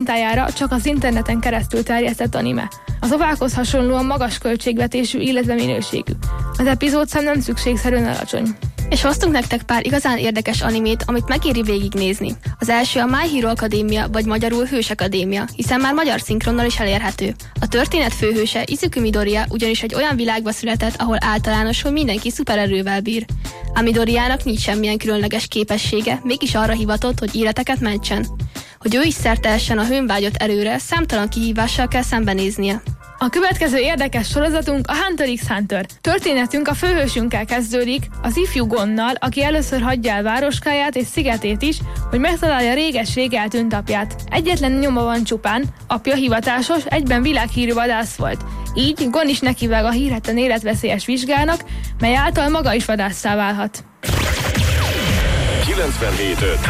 mintájára csak az interneten keresztül terjesztett anime. Az ovákhoz hasonlóan magas költségvetésű, illetve minőségű. Az epizódszám nem szükségszerűen alacsony. És hoztunk nektek pár igazán érdekes animét, amit megéri végignézni. Az első a My Hero Academia, vagy magyarul Hős Akadémia, hiszen már magyar szinkronnal is elérhető. A történet főhőse Izuku Midoriya ugyanis egy olyan világba született, ahol általános, hogy mindenki szupererővel bír. A Midorijának nincs semmilyen különleges képessége, mégis arra hivatott, hogy életeket mentsen. Hogy ő is szert tehessen a hőnvágyott erőre, számtalan kihívással kell szembenéznie. A következő érdekes sorozatunk a Hunter x Hunter. Történetünk a főhősünkkel kezdődik, az ifjú Gonnal, aki először hagyja el városkáját és szigetét is, hogy megtalálja réges-rég eltűnt apját. Egyetlen nyoma van csupán, apja hivatásos, egyben világhírű vadász volt. Így Gon is nekivág a hírhetten életveszélyes vizsgának, mely által maga is vadásszá válhat. 97.5